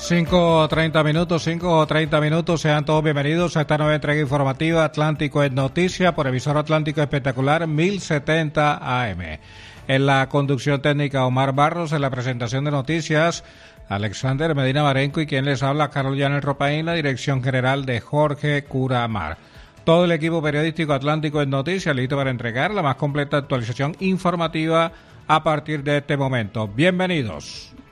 5:30 minutos, sean todos bienvenidos a esta nueva entrega informativa Atlántico en Noticias por emisor Atlántico Espectacular 1070 AM. En la conducción técnica Omar Barros, en la presentación de noticias Alexander Medina Marenco y quien les habla Carlos Llanes Ropaín, la dirección general de Jorge Curamar. Todo el equipo periodístico Atlántico en Noticias listo para entregar la más completa actualización informativa a partir de este momento. Bienvenidos.